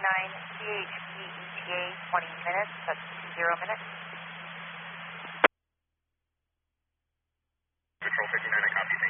CHP ETA 20 minutes, that's 20 minutes. Control 59, I copy.